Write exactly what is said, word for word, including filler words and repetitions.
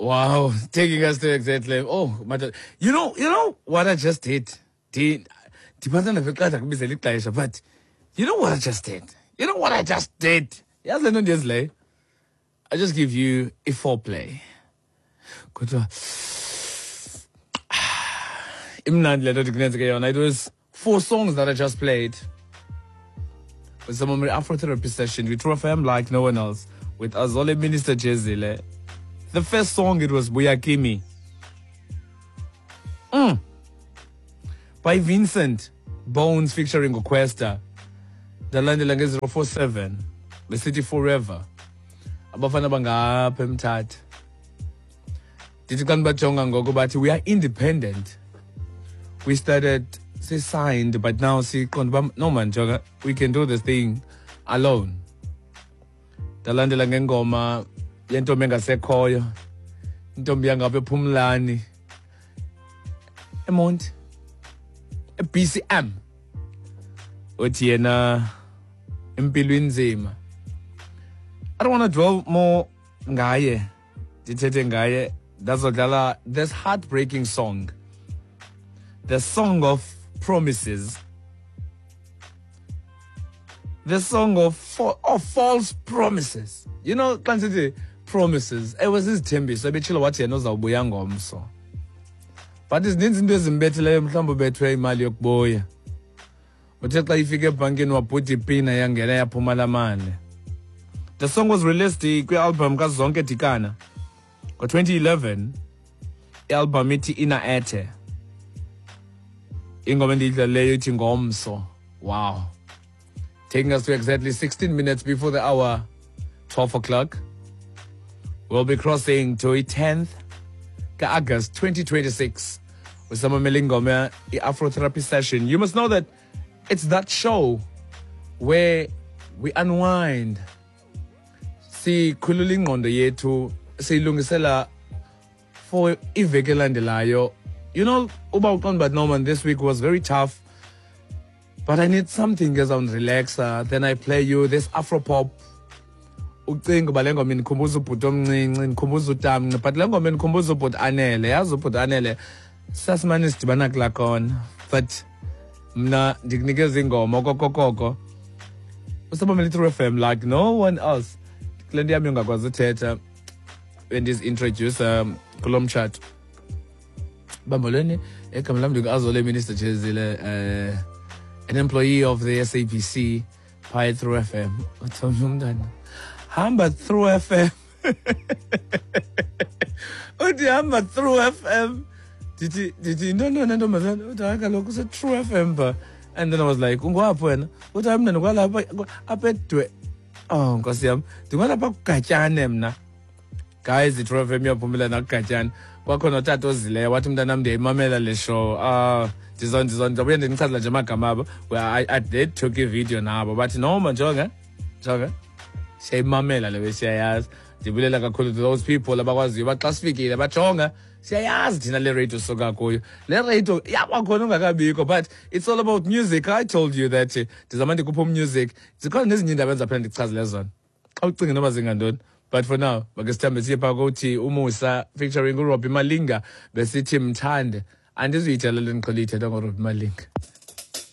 Wow, taking us to exactly. Oh, but you know, you know what I just did. Did but you know what I just did. You know what I just did. Yes, I know this lay. I just give you a foreplay. It was four songs that I just played. With some of my Afro therapy session with True F M like no one else. With Azole Minister Jezile. The first song, it was Buyakimi. Mm. By Vincent Bones featuring Okwesta. The landing is zero four seven. The City Forever. Abafana bangapha emthatha. Dithi xa nibajonga ngoku bathi we are independent. We started, say signed, but now see, no man, Joga, we can do this thing alone. Dalandela ngengoma yentombi engasekhoyo, intombi yangapha ePhumlani, eMonti, e-B C M. Uthi yena impilweni nzima. I don't want to dwell more ngaye. Dithethe ngaye. That's odlala this heartbreaking song. The song of promises. The song of, fa- of false promises. You know, consider promises. It was his tembi. So bechilo wathi yena uzawubuya ngomso. But izininzi into ezimbethileyo mhlawumbe ubethwe imali yokubuya. Uthe xa ifike ebhankini wabhuda ipina yangena yaphuma la mali. The song was released kwi-album kaZonke Dikana. Ngo twenty eleven, i-album ithi Ina Ethe. Ingoma endiyidlaleyo ithi Ngomso. Wow. Taking us to exactly sixteen minutes before the hour, twelve o'clock. We'll be crossing to the tenth of August twenty twenty-six with some Melingoma Afro therapy session. You must know that it's that show where we unwind. Si khulula ingqondo yethu siyilungisela for iveki elandelayo. You know, uba uqonda but Norman, this week was very tough. But I need something as I'm relaxer. Then I play you this Afro pop. Ucinga uba le ngoma indikhumbuza ubhuti omncinci, indikhumbuza utamnci. But le ngoma indikhumbuza ubhuti Anele. Yazi ubhuti Anele sasimane sidibana kulaa khona. But mna ndikunikeza ingoma okokokoko. Usabamele True F M like no one else. Kule nto yami ungakwazi uthetha bendizi-introduce um, kulo mtshato. Bambolweni, egama lam ndingu-Azole Minister Jezile, uh, an employee of the S A B C, phaya Through F M. Uthombe umntana, hamba Through F M. Uthi hamba Through F M. Dithi, dithi, no, no, no, ntombazana. Uthi hayi kaloku use-True F M pha. And then I was like, ungwaphi wena? Uthi hayi mna ndikwalapha apha edwe. Oh, nkosi yam. Ndikwalapha kuGatyane mna. Guys, True F M iyaphumelela kuGatyane. Kwakhona utata ozileyo wathi mntanam ndiyayimamela le show. Ah, ndizon ndizon ndizobuye ndinichazela nje amagama abo. I, I did took a video nabo. But no man, jonga. Jonga. Siyayimamela lewe siyayazi. Ndibulela kakhulu to those people abakwaziyo baxa sifikile bajonga. Siyayazi thina le radio soka kuyo. Le radio yakwakhona ungakabikho, but it's all about music. I told you that ndizama ndikupha music. Zikhona nezinye indaba enzaphela ndichazele zona. Xa ucinga noba zingantoni. But for now, bakesithambe siye phaa kothi uMusa featuring uRobbie Malinga besithi Mthande. Andizuyitshela le ndiqhele ithetha ngoRobbie Malinga.